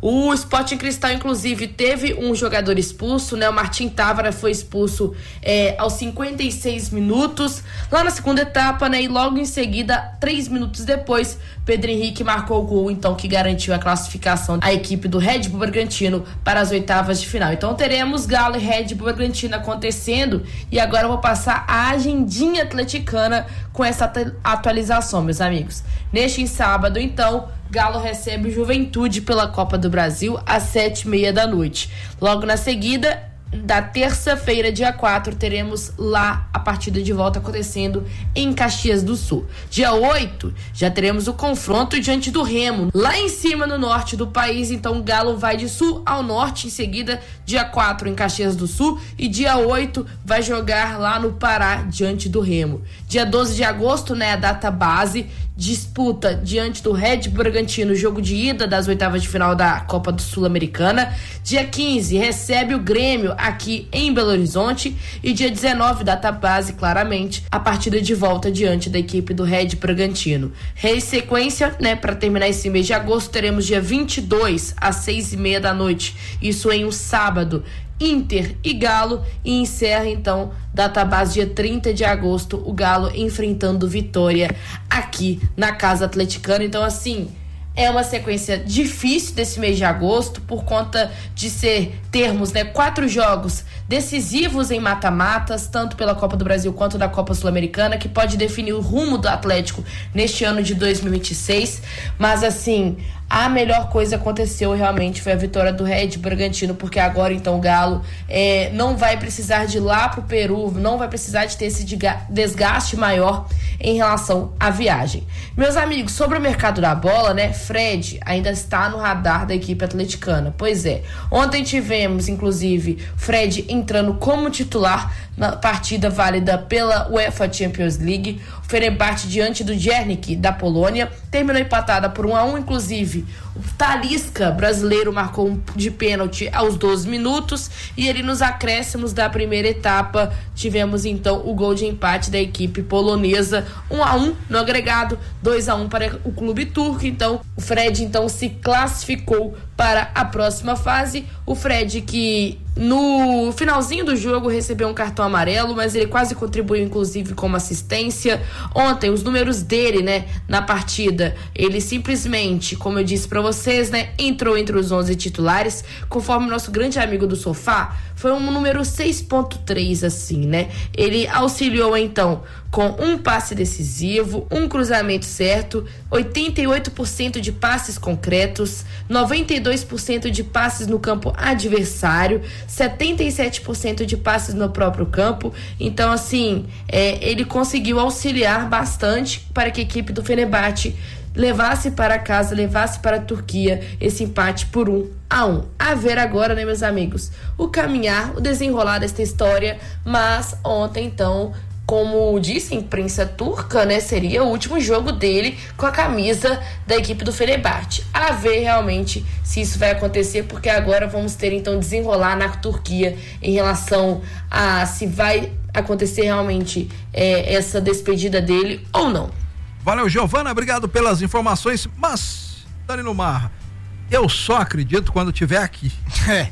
O Sporting Cristal, inclusive, teve um jogador expulso, né? O Martim Távora foi expulso é, aos cinquenta e seis minutos, lá na segunda etapa, né? E logo em seguida, três minutos depois, Pedro Henrique marcou o gol, então, que garantiu a classificação da equipe do Red Bull Bragantino para as oitavas de final. Então, teremos Galo e Red Bull Bragantino acontecendo, e agora eu vou passar a agendinha atleticana com essa atualização, meus amigos. Neste sábado, então, Galo recebe o Juventude pela Copa do Brasil às sete e meia da noite. Logo na seguida, da terça-feira, dia quatro, teremos lá a partida de volta acontecendo em Caxias do Sul. Dia oito, já teremos o confronto diante do Remo, lá em cima no norte do país. Então o Galo vai de sul ao norte. Em seguida, dia quatro em Caxias do Sul, e dia oito vai jogar lá no Pará diante do Remo. Dia doze de agosto, né, a data base, disputa diante do Red Bull Bragantino, jogo de ida das oitavas de final da Copa do Sul-Americana. Dia quinze recebe o Grêmio aqui em Belo Horizonte, e dia dezenove, data base, claramente, a partida de volta diante da equipe do Red Bull Bragantino. Em sequência, né, para terminar esse mês de agosto, teremos dia vinte e dois às seis e meia da noite, isso em um sábado, Inter e Galo, e encerra então data base dia trinta de agosto, o Galo enfrentando Vitória aqui na Casa Atleticana. Então, assim, é uma sequência difícil desse mês de agosto, por conta de ser termos, né, quatro jogos decisivos em mata-matas, tanto pela Copa do Brasil quanto da Copa Sul-Americana, que pode definir o rumo do Atlético neste ano de dois mil e vinte e seis. Mas, assim, a melhor coisa aconteceu realmente foi a vitória do Red Bull Bragantino, porque agora então o Galo é, não vai precisar de ir lá pro Peru, não vai precisar de ter esse desgaste maior em relação à viagem. Meus amigos, sobre o mercado da bola, né, Fred ainda está no radar da equipe atleticana. Pois é, ontem tivemos inclusive Fred entrando como titular na partida válida pela UEFA Champions League. O Fenerbahçe diante do Djernik da Polônia terminou empatada por um a um. Inclusive o Talisca brasileiro marcou um de pênalti aos doze minutos, e ele nos acréscimos da primeira etapa tivemos então o gol de empate da equipe polonesa, um a um no agregado, dois a um para o clube turco. Então o Fred então se classificou para a próxima fase. O Fred, que no finalzinho do jogo recebeu um cartão amarelo, mas ele quase contribuiu inclusive como assistência. Ontem os números dele, né, na partida, ele simplesmente, como eu disse para vocês, né, entrou entre os onze titulares, conforme o nosso grande amigo do sofá, foi um número seis ponto três, assim, né? Ele auxiliou então com um passe decisivo, um cruzamento certo, oitenta e oito por cento de passes concretos, noventa e dois por cento de passes no campo adversário, setenta e sete por cento de passes no próprio campo. Então, assim, é, ele conseguiu auxiliar bastante para que a equipe do Fenerbahçe levasse para casa, levasse para a Turquia esse empate por um a um. A ver agora, né, meus amigos, o caminhar, o desenrolar desta história. Mas ontem, então, como disse a imprensa turca, né, seria o último jogo dele com a camisa da equipe do Fenerbahçe. A ver realmente se isso vai acontecer, porque agora vamos ter então desenrolar na Turquia em relação a se vai acontecer realmente é, essa despedida dele ou não. Valeu, Giovana, obrigado pelas informações, mas, Danilo Marra, eu só acredito quando tiver aqui. É.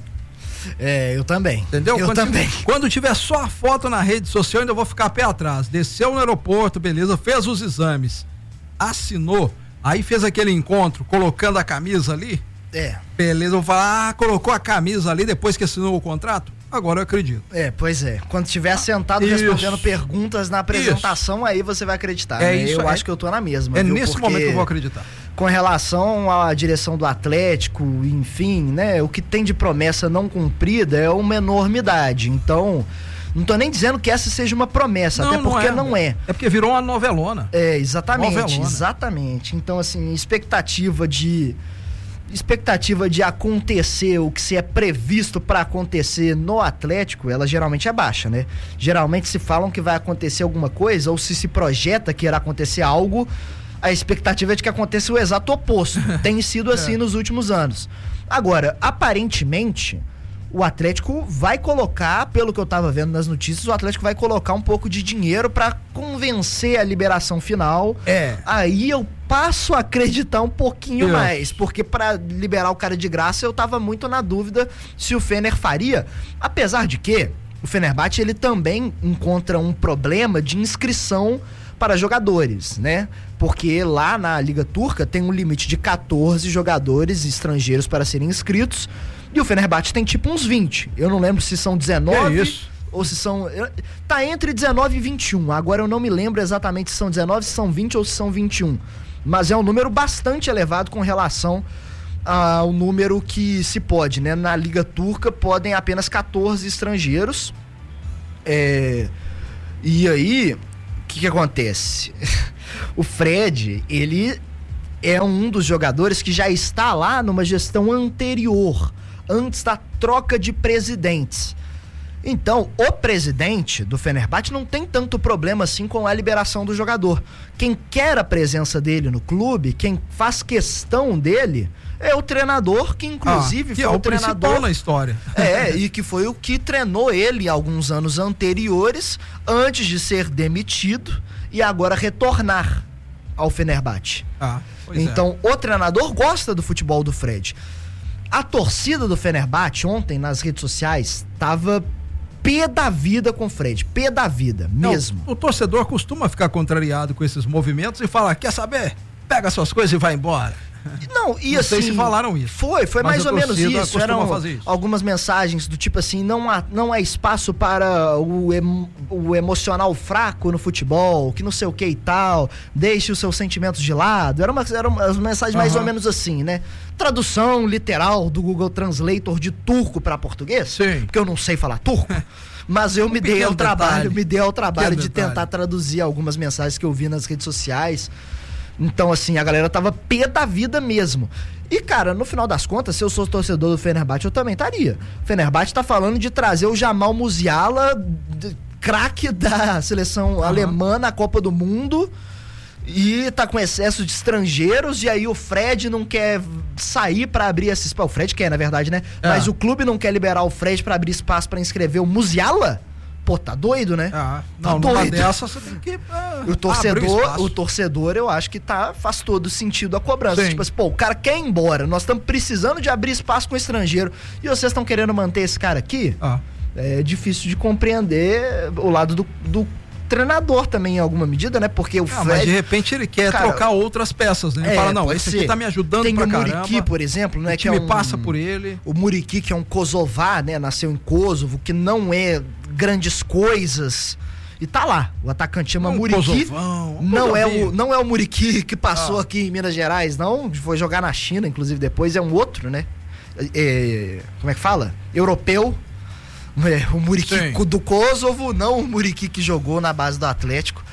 É, eu também. Entendeu? Eu quando também. Tiver, quando tiver só a foto na rede social, ainda vou ficar pé atrás. Desceu no aeroporto, beleza, fez os exames, assinou, aí fez aquele encontro, colocando a camisa ali. É. Beleza, eu vou falar, ah, colocou a camisa ali depois que assinou o contrato? Agora eu acredito. É, pois é. Quando estiver sentado Isso. respondendo perguntas na apresentação, Isso. aí você vai acreditar. É né? isso, eu é, acho que eu tô na mesma. É viu? nesse Porque momento que eu vou acreditar. Com relação à direção do Atlético, enfim, né? O que tem de promessa não cumprida é uma enormidade. Então, não tô nem dizendo que essa seja uma promessa, não, até porque não é. não é. É porque virou uma novelona. É, exatamente, Novelona. exatamente. Então, assim, expectativa de expectativa de acontecer o que se é previsto para acontecer no Atlético, ela geralmente é baixa, né? Geralmente se falam que vai acontecer alguma coisa, ou se se projeta que irá acontecer algo, a expectativa é de que aconteça o exato oposto. Tem sido assim é. nos últimos anos. Agora, aparentemente, o Atlético vai colocar, pelo que eu tava vendo nas notícias, o Atlético vai colocar um pouco de dinheiro para convencer a liberação final. É. Aí eu passo a acreditar um pouquinho Isso. mais, porque para liberar o cara de graça eu tava muito na dúvida se o Fener faria, apesar de que o Fenerbahçe ele também encontra um problema de inscrição para jogadores, né? Porque lá na Liga Turca tem um limite de quatorze jogadores estrangeiros para serem inscritos e o Fenerbahçe tem tipo uns vinte. Eu não lembro se são dezenove Que isso? ou se são... Tá entre dezenove e vinte e um. Agora eu não me lembro exatamente se são dezenove, se são vinte ou se são vinte e um. Mas é um número bastante elevado com relação ao número que se pode, né? Na Liga Turca podem apenas quatorze estrangeiros. É... E aí... O que, que acontece? O Fred, ele é um dos jogadores que já está lá numa gestão anterior, antes da troca de presidentes. Então, o presidente do Fenerbahçe não tem tanto problema assim com a liberação do jogador. Quem quer a presença dele no clube, quem faz questão dele, é o treinador, que inclusive ah, que foi é o, o treinador principal na história. É, e que foi o que treinou ele alguns anos anteriores, antes de ser demitido e agora retornar ao Fenerbahçe. Ah, pois então, é. o treinador gosta do futebol do Fred. A torcida do Fenerbahçe ontem nas redes sociais tava pé da vida com o Fred, pé da vida, mesmo. Não, o torcedor costuma ficar contrariado com esses movimentos e fala, quer saber? Pega suas coisas e vai embora. Não, e não assim... sei se falaram isso. Foi, foi mais ou menos isso. Eram fazer isso. algumas mensagens do tipo assim, não há, não há espaço para o, em, o emocional fraco no futebol, que não sei o que e tal, deixe os seus sentimentos de lado. Eram umas, eram umas mensagens mais uhum. ou menos assim, né? Tradução literal do Google Translator de turco para português. Sim. Porque eu não sei falar turco. Mas eu um me dei ao trabalho, detalhe. me dei ao trabalho Pequeno de detalhe. tentar traduzir algumas mensagens que eu vi nas redes sociais. Então, assim, a galera tava pé da vida mesmo. E, cara, no final das contas, se eu sou torcedor do Fenerbahçe, eu também estaria. O Fenerbahçe tá falando de trazer o Jamal Musiala, de- craque da seleção Uhum. alemã na Copa do Mundo, e tá com excesso de estrangeiros, e aí o Fred não quer sair pra abrir esse espaço. O Fred quer, na verdade, né? É. Mas o clube não quer liberar o Fred pra abrir espaço pra inscrever o Musiala? Pô, tá doido, né? Ah, Tá não, numa doido. dessa você tem que ah, O abrir torcedor, espaço. o torcedor, eu acho que tá, faz todo sentido a cobrança. Sim. Tipo assim, pô, o cara quer ir embora, nós estamos precisando de abrir espaço com o estrangeiro e vocês estão querendo manter esse cara aqui? Ah, É difícil de compreender o lado do, do treinador também, em alguma medida, né? Porque o ah, mas de Fred... repente ele quer Cara, trocar outras peças, né? Ele é, fala, não, pode esse ser. aqui tá me ajudando Tem pra o caramba. Muriqui, por exemplo, né? O que é time um, passa por ele. O Muriqui, que é um kosovar, né? Nasceu em Kosovo, que não é grandes coisas. E tá lá. O atacante chama Um Muriqui. Kosovão, um Não é, Kosovinho. o, não é o Muriqui que passou Ah. aqui em Minas Gerais, não. Foi jogar na China, inclusive, depois. É um outro, né? É, como é que fala? Europeu. É, o Muriqui Sim. do Kosovo, não o Muriqui que jogou na base do Atlético.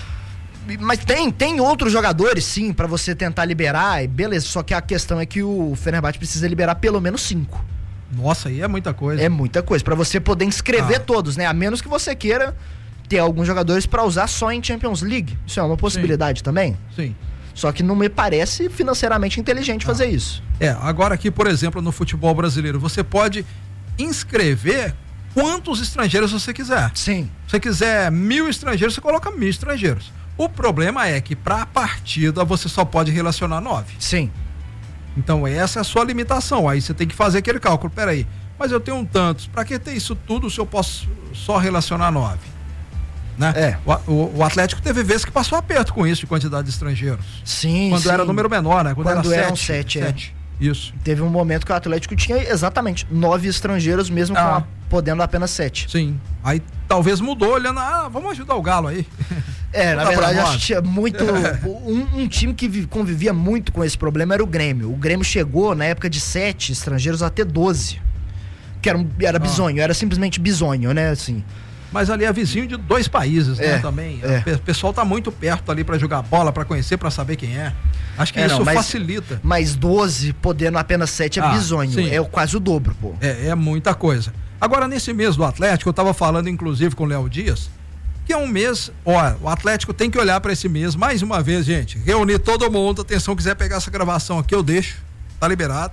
Mas tem, tem outros jogadores, sim, pra você tentar liberar, e beleza. Só que a questão é que o Fenerbahçe precisa liberar pelo menos cinco. Nossa, aí é muita coisa. É muita coisa, pra você poder inscrever Ah. todos, né? A menos que você queira ter alguns jogadores pra usar só em Champions League. Isso é uma possibilidade também. Sim. Só que não me parece financeiramente inteligente fazer isso. É, agora aqui, por exemplo, no futebol brasileiro, você pode inscrever quantos estrangeiros você quiser. Sim. Se você quiser mil estrangeiros, você coloca mil estrangeiros. O problema é que para a partida você só pode relacionar nove. Sim. Então essa é a sua limitação. Aí você tem que fazer aquele cálculo. Peraí, mas eu tenho um tantos. Para que ter isso tudo se eu posso só relacionar nove? Né? É. O, o, o Atlético teve vezes que passou aperto com isso de quantidade de estrangeiros. Sim, Quando sim. era número menor, né? Quando, Quando era eram sete. sete, é. sete. Isso. Teve um momento que o Atlético tinha exatamente nove estrangeiros, mesmo Ah. com a, podendo apenas sete. Sim. Aí talvez mudou, olhando, ah, vamos ajudar o Galo aí. É, na Dá pra verdade, nós. acho que tinha muito. Um, um time que vi- convivia muito com esse problema era o Grêmio. O Grêmio chegou, na época de sete estrangeiros, a ter doze. Que era, um, era bizonho, era simplesmente bizonho, né? Assim. Mas ali é vizinho de dois países, né? É, Também. é. O pe- pessoal tá muito perto ali pra jogar bola, pra conhecer, pra saber quem é. Acho que É, isso não, mas- facilita. Mas doze, podendo apenas sete, é Ah, bizonho. sim. É o- quase o dobro, pô. É, é muita coisa. Agora, nesse mês do Atlético, eu tava falando inclusive com o Léo Dias, que é um mês, ó, o Atlético tem que olhar pra esse mês, mais uma vez, gente, reunir todo mundo, atenção, quiser pegar essa gravação aqui, eu deixo, tá liberado.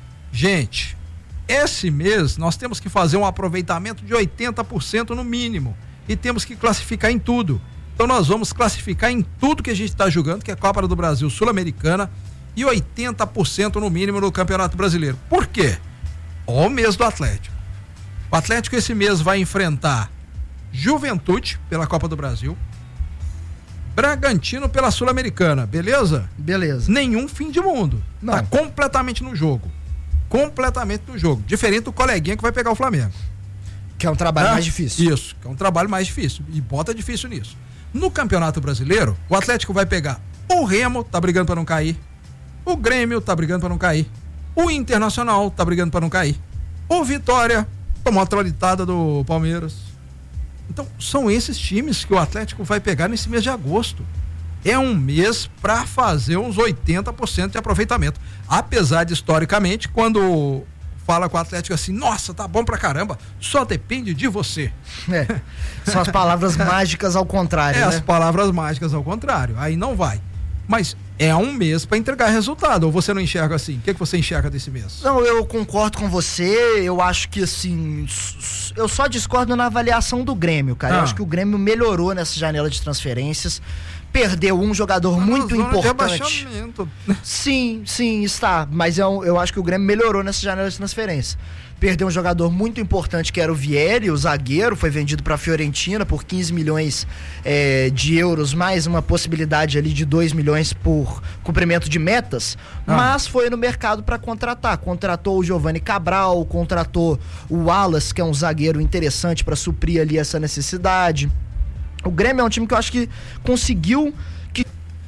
Gente, esse mês nós temos que fazer um aproveitamento de oitenta por cento no mínimo, e temos que classificar em tudo. Então nós vamos classificar em tudo que a gente está jogando, que é a Copa do Brasil Sul-Americana, e oitenta por cento no mínimo no Campeonato Brasileiro. Por quê? Ó o mês do Atlético. O Atlético esse mês vai enfrentar Juventude pela Copa do Brasil, Bragantino pela Sul-Americana, beleza? Beleza. Nenhum fim de mundo. Não. Tá completamente no jogo. Completamente no jogo. Diferente do coleguinha que vai pegar o Flamengo. Que é um trabalho Ah, mais difícil. Isso, que é um trabalho mais difícil. E bota difícil nisso. No Campeonato Brasileiro, o Atlético vai pegar o Remo, tá brigando para não cair. O Grêmio tá brigando para não cair. O Internacional tá brigando para não cair. O Vitória tomou a trolitada do Palmeiras. Então, são esses times que o Atlético vai pegar nesse mês de agosto. É um mês para fazer uns oitenta por cento de aproveitamento. Apesar de, historicamente, quando fala com o Atlético assim, nossa, tá bom pra caramba, só depende de você. É, são as palavras mágicas ao contrário, É, né? as palavras mágicas ao contrário. Aí não vai. Mas é um mês para entregar resultado. Ou você não enxerga assim? O que, que você enxerga desse mês? Não, eu concordo com você. Eu acho que, assim, s- eu só discordo na avaliação do Grêmio, cara. Ah. Eu acho que o Grêmio melhorou nessa janela de transferências. Perdeu um jogador Tá na muito zona de importante. rebaixamento. Sim, sim, está. Mas eu, eu acho que o Grêmio melhorou nessa janela de transferência. Perdeu um jogador muito importante que era o Vieri, o zagueiro, foi vendido para a Fiorentina por quinze milhões é, de euros, mais uma possibilidade ali de dois milhões por cumprimento de metas, Ah. mas foi no mercado para contratar. Contratou o Giovanni Cabral, contratou o Wallace, que é um zagueiro interessante para suprir ali essa necessidade. O Grêmio é um time que eu acho que conseguiu que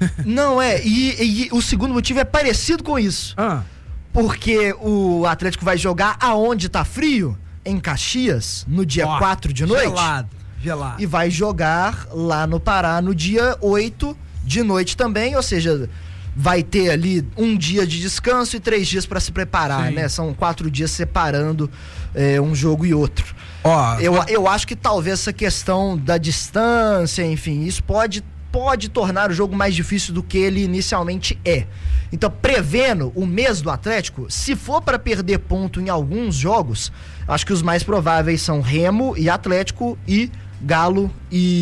não é, e, e o segundo motivo é parecido com isso. Ah, Porque o Atlético vai jogar aonde tá frio? Em Caxias, no dia ó, quatro de noite. Gelado, gelado. E vai jogar lá no Pará no dia oito de noite também, ou seja, vai ter ali um dia de descanso e três dias para se preparar, Sim. né? São quatro dias separando é, um jogo e outro. Ó, Eu, eu acho que talvez essa questão da distância, enfim, isso pode, pode tornar o jogo mais difícil do que ele inicialmente é. Então, prevendo o mês do Atlético, se for para perder ponto em alguns jogos, acho que os mais prováveis são Remo e Atlético e Galo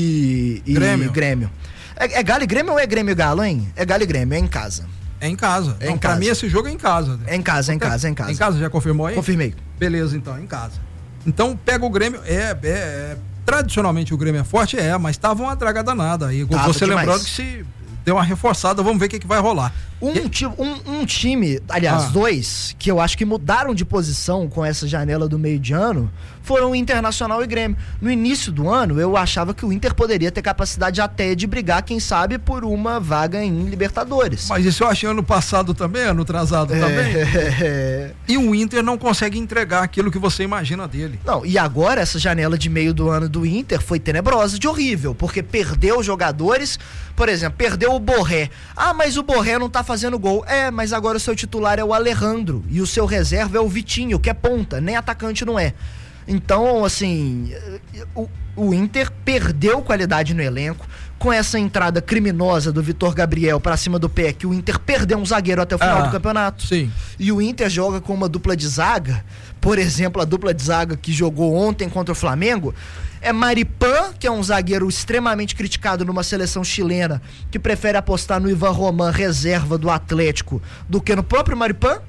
e, e Grêmio. Grêmio. É, é Galo e Grêmio ou é Grêmio e Galo, hein? É Galo e Grêmio, é em casa. é em casa. É Não, em pra casa. mim esse jogo é em casa. É em casa, é em casa, é em casa. Em casa, já confirmou aí? Confirmei. Beleza, então, é em casa. Então, pega o Grêmio, é, é, é tradicionalmente o Grêmio é forte, é, mas tava uma draga danada aí. Tava Você demais. lembrando que se deu uma reforçada, vamos ver o que, que vai rolar. Um, E- ti- um, um time, aliás, Ah. dois, que eu acho que mudaram de posição com essa janela do meio de ano, foram o Internacional e Grêmio. No início do ano, eu achava que o Inter poderia ter capacidade até de brigar, quem sabe, por uma vaga em Libertadores. Mas isso eu achei ano passado também, ano atrasado também. É... E o Inter não consegue entregar aquilo que você imagina dele. Não, e agora essa janela de meio do ano do Inter foi tenebrosa, de horrível, porque perdeu jogadores, por exemplo, perdeu o Borré. Ah, mas o Borré não tá fazendo gol. É, mas agora o seu titular é o Alejandro e o seu reserva é o Vitinho, que é ponta, nem atacante não é. Então, assim, o, o Inter perdeu qualidade no elenco. Com essa entrada criminosa do Vitor Gabriel pra cima do pé, que o Inter perdeu um zagueiro até o final Ah, do campeonato. sim. E o Inter joga com uma dupla de zaga, por exemplo, a dupla de zaga que jogou ontem contra o Flamengo, é Maripan, que é um zagueiro extremamente criticado numa seleção chilena, que prefere apostar no Ivan Roman, reserva do Atlético, do que no próprio Maripan.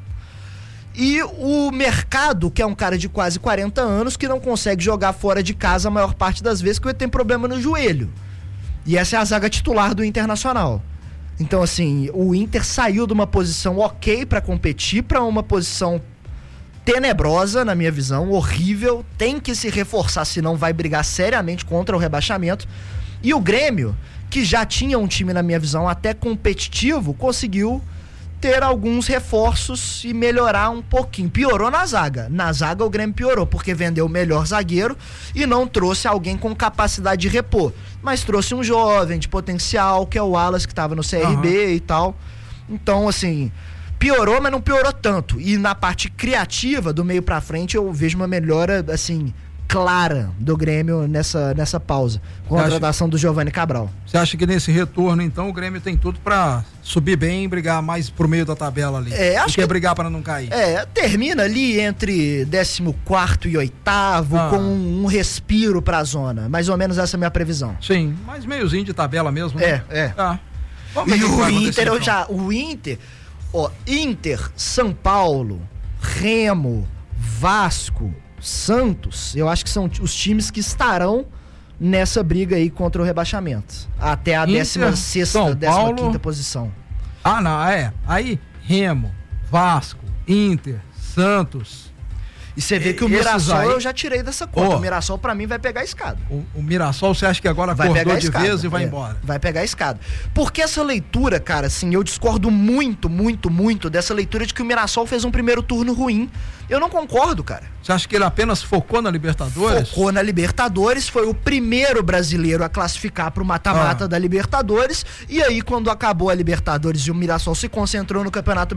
E o Mercado, que é um cara de quase quarenta anos, que não consegue jogar fora de casa a maior parte das vezes, porque ele tem problema no joelho. E essa é a zaga titular do Internacional. Então, assim, o Inter saiu de uma posição ok pra competir pra uma posição tenebrosa, na minha visão, horrível. Tem que se reforçar, senão vai brigar seriamente contra o rebaixamento. E o Grêmio, que já tinha um time, na minha visão, até competitivo, conseguiu ter alguns reforços e melhorar um pouquinho. Piorou na zaga. Na zaga o Grêmio piorou, porque vendeu o melhor zagueiro e não trouxe alguém com capacidade de repor. Mas trouxe um jovem de potencial, que é o Wallace, que estava no C R B Uhum. e tal. Então, assim, piorou, mas não piorou tanto. E na parte criativa, do meio pra frente, eu vejo uma melhora, assim, clara do Grêmio nessa, nessa pausa, com a contratação do Giovani Cabral. Você acha que nesse retorno, então, o Grêmio tem tudo pra subir bem e brigar mais pro meio da tabela ali? É, acho que... brigar pra não cair. É, termina ali entre décimo quarto e oitavo, ah. com um, um respiro pra zona. Mais ou menos essa é a minha previsão. Sim, mas meiozinho de tabela mesmo, É, né? é. Ah. Vamos ver e o Inter, eu então. já, o Inter, ó, Inter, São Paulo, Remo, Vasco, Santos, eu acho que são os times que estarão nessa briga aí contra o rebaixamento. Até a décima sexta, décima quinta posição. Ah, não, é. Aí, Remo, Vasco, Inter, Santos. E você vê que o Mirassol aí... eu já tirei dessa conta. Oh, o Mirassol pra mim vai pegar a escada. O, o Mirassol você acha que agora vai acordou de vez e vai é, embora? Vai pegar a escada. Porque essa leitura, cara, assim, eu discordo muito, muito, muito dessa leitura de que o Mirassol fez um primeiro turno ruim. Eu não concordo, cara. Você acha que ele apenas focou na Libertadores? Focou na Libertadores, foi o primeiro brasileiro a classificar pro mata-mata ah. da Libertadores. E aí, quando acabou a Libertadores e o Mirassol se concentrou no Campeonato